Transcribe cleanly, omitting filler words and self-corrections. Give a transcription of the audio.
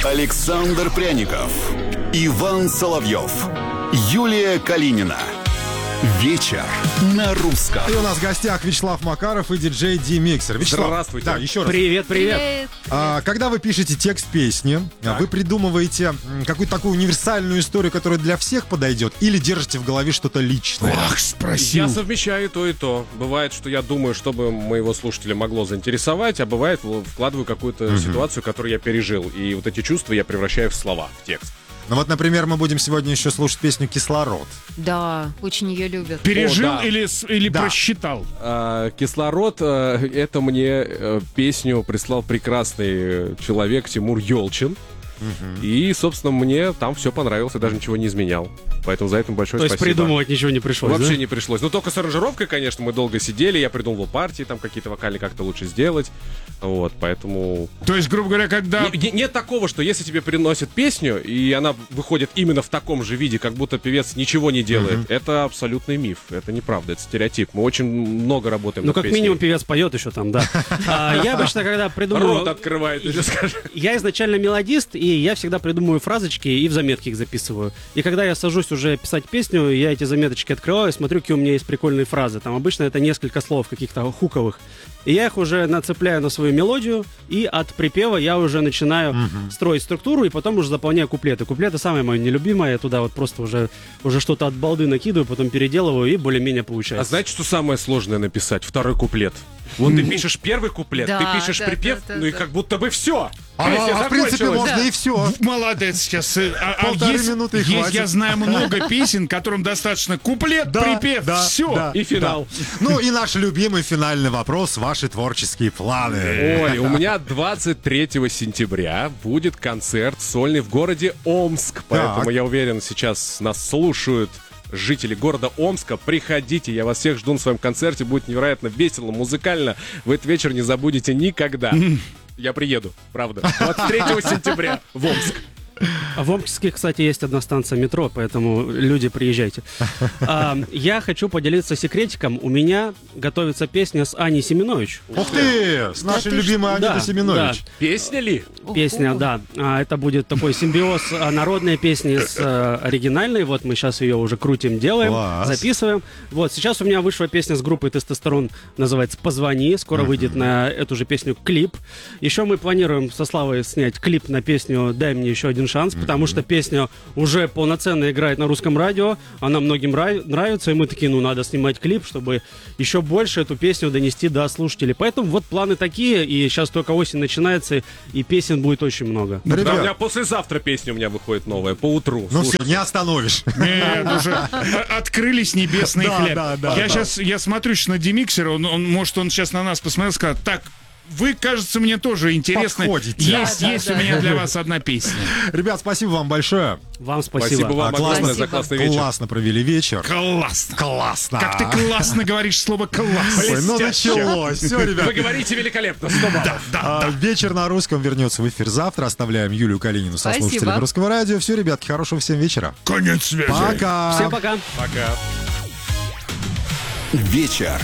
Александр Пряников, Иван Соловьев, Юлия Калинина. Вечер на русском. И у нас в гостях Вячеслав Макаров и диджей D-Mixer. Вячеслав, здравствуйте. Да, еще раз. Привет. Когда вы пишете текст песни, вы придумываете какую-то такую универсальную историю, которая для всех подойдет, или держите в голове что-то личное? Ах, спросил. Я совмещаю то и то. Бывает, что я думаю, чтобы моего слушателя могло заинтересовать, а бывает, вкладываю какую-то ситуацию, которую я пережил. И вот эти чувства я превращаю в слова, в текст. Ну вот, например, мы будем сегодня еще слушать песню «Кислород». Да, очень ее любят. Пережил О, да. или Да. просчитал? «Кислород» — это мне песню прислал прекрасный человек Тимур Ёлчин. И, собственно, мне там все понравилось, я даже ничего не изменял. Поэтому за это большое То есть спасибо. придумывать ничего не пришлось, Вообще да? не пришлось. Ну, только с аранжировкой, конечно, мы долго сидели, я придумывал партии, там какие-то вокальные как-то лучше сделать. Вот, поэтому... То есть, грубо говоря, когда... Нет такого, что если тебе приносят песню, и она выходит именно в таком же виде, как будто певец ничего не делает, это абсолютный миф, это неправда, это стереотип. Мы очень много работаем Ну, над как песней. минимум, певец поет еще там, да. Я обычно, когда придумываю... Рот открывает, ты же скажешь. Я изначально мелодист, и я всегда придумываю фразочки и в заметки их записываю. И когда я сажусь уже писать песню, я эти заметочки открываю и смотрю, какие у меня есть прикольные фразы. Там обычно это несколько слов каких-то хуковых. И я их уже нацепляю на свою мелодию, и от припева я уже начинаю строить структуру, и потом уже заполняю куплеты. Куплеты самое мое нелюбимое, я туда вот просто уже что-то от балды накидываю, потом переделываю, и более-менее А получается. знаете, что самое сложное написать? Второй куплет. Вот ты пишешь первый куплет, Да, ты пишешь да, припев, да, ну и да. как будто бы все. В принципе, можно и все. Молодец сейчас. Полторы минуты и хватит. Я знаю много песен, которым достаточно куплет, припев, все. да. И финал. Ну и наш любимый финальный вопрос. Ваши творческие планы. Ой, у меня 23 сентября будет концерт сольный в городе Омск. Поэтому я уверен, сейчас нас слушают жители города Омска. Приходите, я вас всех жду на своем концерте. Будет невероятно весело, музыкально. Вы этот вечер не забудете никогда. Я приеду, правда. 23 сентября в Омск. А в Омске, кстати, есть одна станция метро, поэтому люди, приезжайте. Я хочу поделиться секретиком. У меня готовится песня с Аней Семенович. Ух ты! С нашей любимой Анитой Семенович. Песня ли? Песня, да. Это будет такой симбиоз народной песни с оригинальной. Вот мы сейчас ее уже крутим, делаем, Класс. записываем. Вот сейчас у меня вышла песня с группой «Тестостерон», называется «Позвони». Скоро выйдет на эту же песню клип. Еще мы планируем со Славой снять клип на песню «Дай мне еще один шанс», потому что песня уже полноценно играет на русском радио, она многим нравится, и мы такие, надо снимать клип, чтобы еще больше эту песню донести до слушателей. Поэтому вот планы такие, и сейчас только осень начинается, и песен будет очень много. Да, у Ребят, меня послезавтра песня у меня выходит новая, по утру. ну Слушай, все, не остановишь. Нет, уже открылись небесные Да, хлеб. да, да, Я смотрю сейчас на D-Mixer, может, он сейчас на нас посмотрел и сказал, так, вы, кажется, мне тоже интересны. Подходите. Есть у меня для вас одна песня. Ребят, спасибо вам большое. Вам спасибо спасибо. вам огромное Спасибо. за классный вечер. Классно провели вечер. Классно. Классно. Как ты классно говоришь слово «класс». Ой, ну началось. Все, ребят. Вы говорите великолепно, 100 баллов. Вечер на русском вернется в эфир завтра. Оставляем Юлию Калинину со Спасибо. слушателями Русского радио. Все, ребятки, хорошего всем вечера. Конец связи. Пока. Всем пока. Пока. Вечер